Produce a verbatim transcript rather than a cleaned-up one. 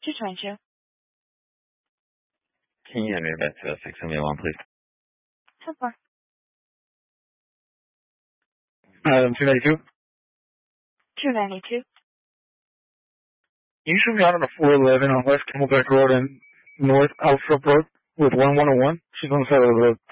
two twenty-two. Can you hand me back to six seven one, please? ten four. Item two ninety-two. two ninety-two. You should be out on the four eleven on West Camelback Road and North Alfred Road with one one oh one. She's on the side of the road.